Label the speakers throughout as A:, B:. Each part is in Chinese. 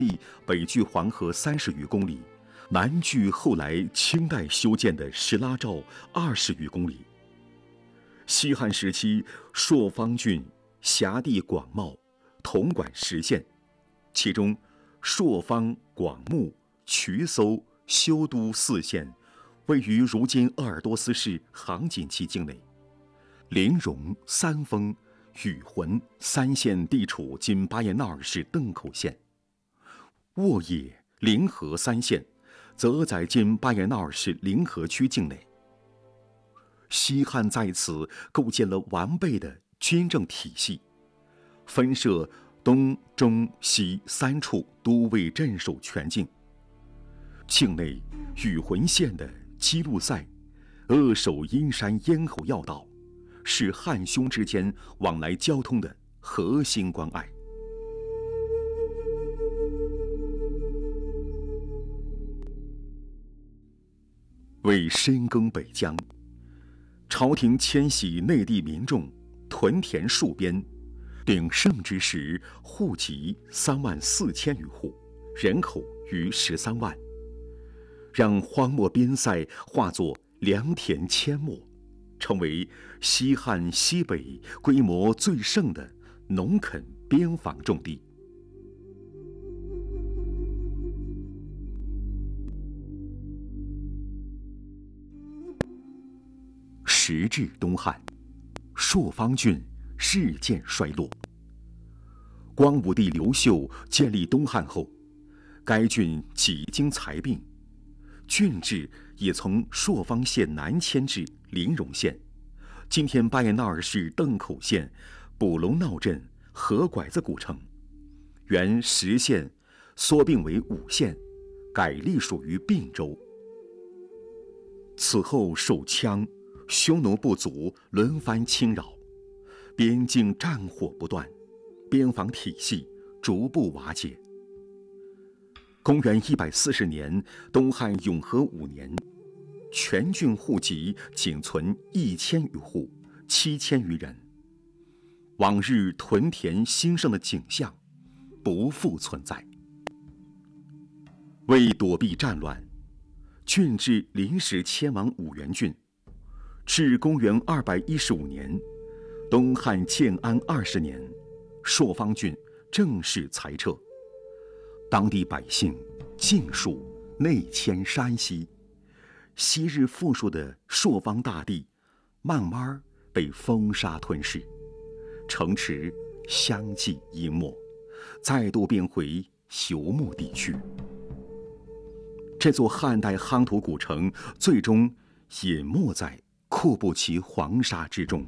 A: 北距黄河30余公里，南距后来清代修建的石拉赵20余公里。西汉时期，朔方郡辖地广袤，统管10县，其中朔方、广牧、渠搜、修都4县位于如今鄂尔多斯市杭锦旗境内。临戎、三丰、宇浑3县地处今巴彦淖尔市邓口县。沃野、临河3县则在今巴彦淖尔市临河区境内。西汉在此构建了完备的军政体系，分设东、中、西3处都尉镇守全境。境内宇浑县的基路塞扼守阴山咽喉要道，是汉匈之间往来交通的核心关隘。为深耕北疆，朝廷迁徙内地民众，屯田戍边。鼎盛之时，户籍34000余户，人口逾13万，让荒漠边塞化作良田阡陌，成为西汉西北规模最盛的农垦边防重地。时至东汉，朔方郡日渐衰落。光武帝刘秀建立东汉后，该郡几经裁并，郡治也从朔方县南迁至临戎县，今天巴彦淖尔市邓口县卜龙闹镇河拐子古城。原10县缩并为5县，改隶属于并州。此后受羌、匈奴部族轮番侵扰，边境战火不断，边防体系逐步瓦解。公元140年，东汉永和5年，全郡户籍仅存1000余户，7000余人。往日屯田兴盛的景象不复存在。为躲避战乱，郡治临时迁往五原郡。至公元215年，东汉建安20年，朔方郡正式裁撤，当地百姓尽数内迁山西，昔日富庶的朔方大地慢慢被风沙吞噬，城池相继淹没，再度变回游牧地区。这座汉代夯土古城最终隐没在库布齐黄沙之中。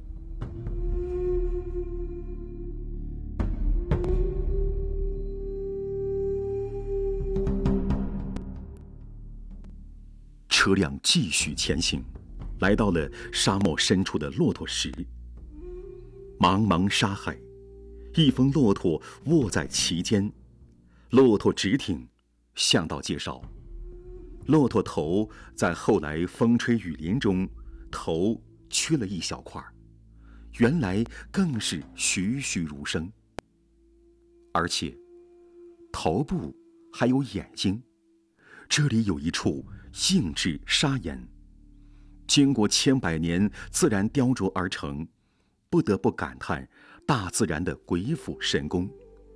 A: 车辆继续前行，来到了沙漠深处的骆驼石。茫茫沙海，一峰骆驼卧在其间，骆驼直挺，向导介绍，骆驼头在后来风吹雨淋中头缺了一小块，原来更是栩栩如生，而且头部还有眼睛，这里有一处硬质砂岩，经过千百年自然雕琢而成，不得不感叹大自然的鬼斧神工。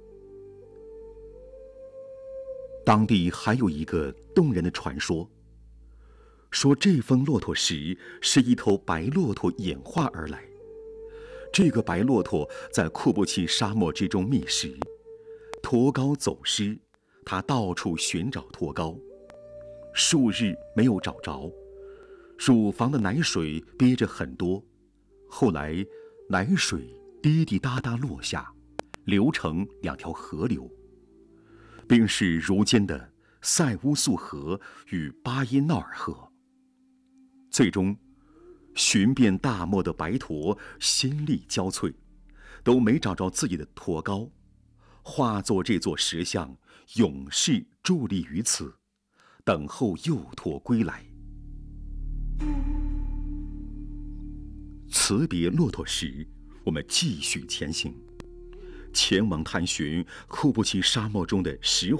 A: 当地还有一个动人的传说，说这峰骆驼石是一头白骆驼演化而来。这个白骆驼在库布齐沙漠之中觅食，驼羔走失，它到处寻找驼羔，数日没有找着，乳房的奶水憋着很多，后来奶水滴滴答答落下，流成2条河流，并是如今的塞乌素河与巴音淖尔河。最终寻遍大漠的白驼心力交瘁，都没找着自己的驼羔，化作这座石像，永世伫立于此，等候幼驼归来。辞别骆驼石，我们继续前行。 前往探寻库布齐沙漠中的石